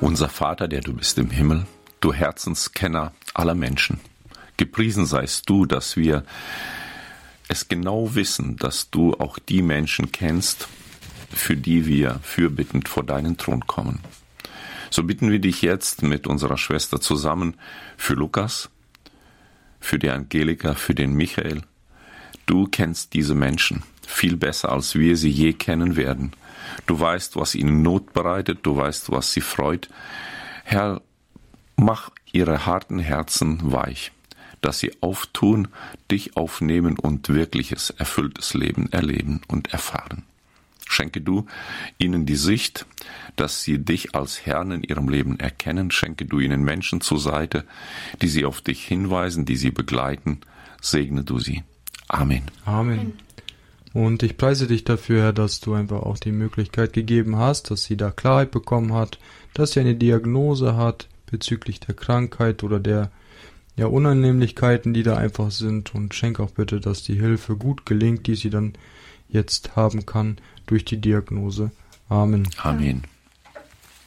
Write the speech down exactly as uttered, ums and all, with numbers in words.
Unser Vater, der du bist im Himmel, du Herzenskenner aller Menschen, gepriesen seist du, dass wir es genau wissen, dass du auch die Menschen kennst, für die wir fürbittend vor deinen Thron kommen. So bitten wir dich jetzt mit unserer Schwester zusammen für Lukas, für die Angelika, für den Michael. Du kennst diese Menschen viel besser, als wir sie je kennen werden. Du weißt, was ihnen Not bereitet, du weißt, was sie freut. Herr, mach ihre harten Herzen weich, dass sie auftun, dich aufnehmen und wirkliches, erfülltes Leben erleben und erfahren. Schenke du ihnen die Sicht, dass sie dich als Herrn in ihrem Leben erkennen. Schenke du ihnen Menschen zur Seite, die sie auf dich hinweisen, die sie begleiten. Segne du sie. Amen. Amen. Und ich preise dich dafür, Herr, dass du einfach auch die Möglichkeit gegeben hast, dass sie da Klarheit bekommen hat, dass sie eine Diagnose hat bezüglich der Krankheit oder der ja, Unannehmlichkeiten, die da einfach sind. Und schenk auch bitte, dass die Hilfe gut gelingt, die sie dann jetzt haben kann durch die Diagnose. Amen. Amen.